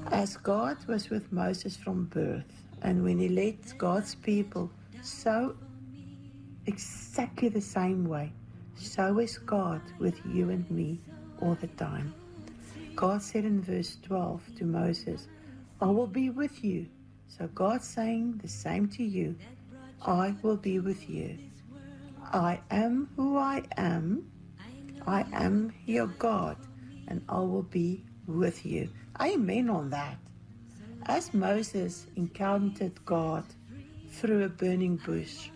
As God was with Moses from birth, and when he led God's people so exactly the same way, so is God with you and me all the time. God said in verse 12 to Moses, I will be with you. So God's saying the same to you. I will be with you. I am who I am. I am your God, and I will be with you. Amen on that. As Moses encountered God through a burning bush,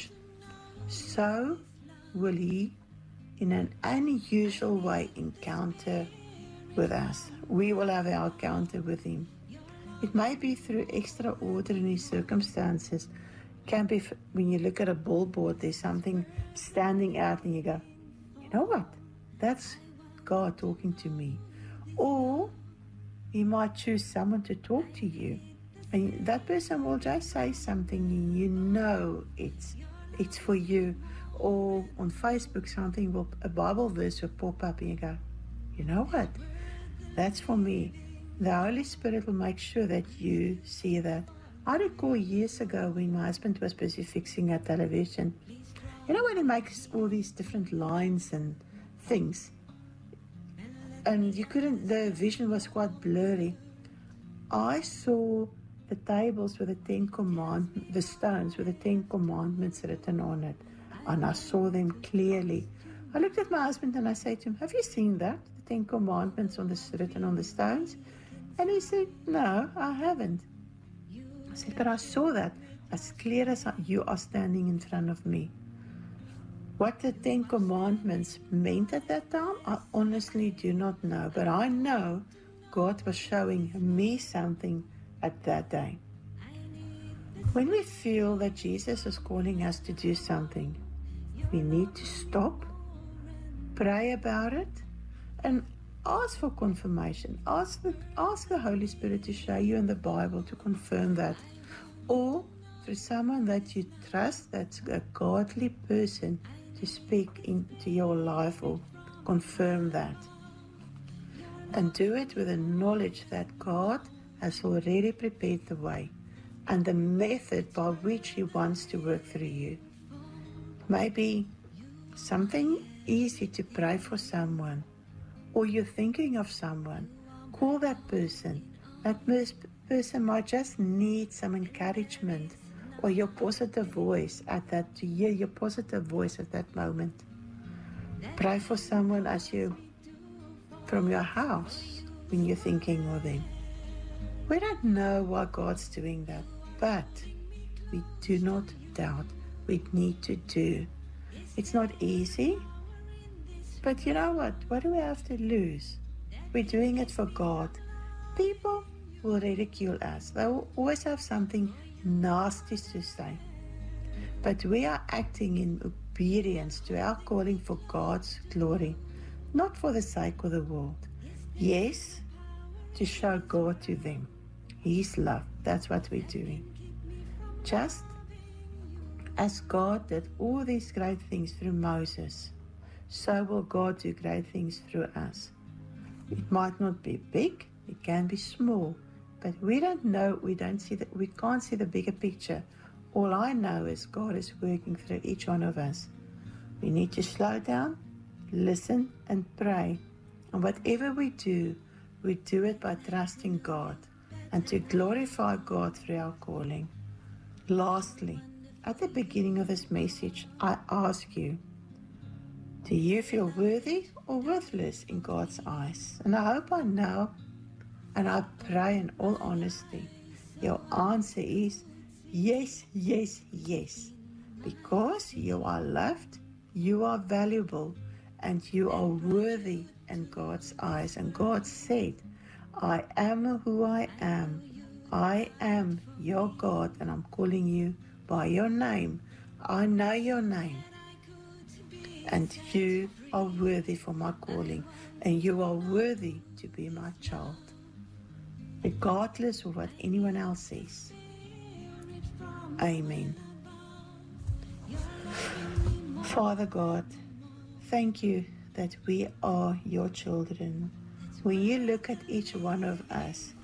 so will he, in an unusual way, encounter with us. We will have our encounter with him. It may be through extraordinary circumstances. It can be when you look at a billboard, there's something standing out and you go, you know what? That's God talking to me. Or he might choose someone to talk to you. And that person will just say something and you know it's for you. Or on Facebook, a Bible verse will pop up and you go, you know what? That's for me. The Holy Spirit will make sure that you see that. I recall years ago when my husband was busy fixing a television. You know when he makes all these different lines and things? And the vision was quite blurry. I saw the tables with the stones with the 10 Commandments written on it. And I saw them clearly. I looked at my husband and I said to him, have you seen that? The 10 Commandments written on the stones? And he said, no, I haven't. I said, but I saw that as clear as you are standing in front of me. What the 10 Commandments meant at that time, I honestly do not know. But I know God was showing me something at that day. When we feel that Jesus is calling us to do something, we need to stop, pray about it, and ask for confirmation. Ask the Holy Spirit to show you in the Bible to confirm that. Or through someone that you trust, that's a godly person, to speak into your life or confirm that. And do it with the knowledge that God has already prepared the way and the method by which He wants to work through you. Maybe something easy to pray for someone, or you're thinking of someone. Call that person. That person might just need some encouragement or your positive voice to hear your positive voice at that moment. Pray for someone from your house when you're thinking of them. We don't know why God's doing that, but we do not doubt. We need to do. It's not easy, but you know what? What do we have to lose? We're doing it for God. People will ridicule us. They will always have something nasty to say. But we are acting in obedience to our calling for God's glory, not for the sake of the world. Yes, to show God to them, His love. That's what we're doing. Just as God did all these great things through Moses, so will God do great things through us. It might not be big, it can be small, but we don't know, we can't see the bigger picture. All I know is God is working through each one of us. We need to slow down, listen, and pray. And whatever we do it by trusting God and to glorify God through our calling. Lastly, at the beginning of this message, I ask you, do you feel worthy or worthless in God's eyes? And I hope I know, and I pray in all honesty, your answer is yes, yes, yes. Because you are loved, you are valuable, and you are worthy in God's eyes. And God said, I am who I am. I am your God, and I'm calling you by your name. I know your name. And you are worthy for my calling, and you are worthy to be my child, regardless of what anyone else says. Amen. Father God, thank you that we are your children. When you look at each one of us,